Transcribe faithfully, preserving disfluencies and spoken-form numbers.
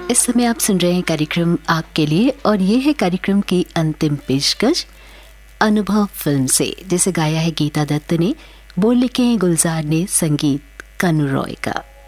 इस समय आप सुन रहे हैं कार्यक्रम आपके लिए और ये है कार्यक्रम की अंतिम पेशकश अनुभव फिल्म से, जिसे गाया है गीता दत्त ने, बोल लिखे हैं गुलजार ने, संगीत कनु रॉय का।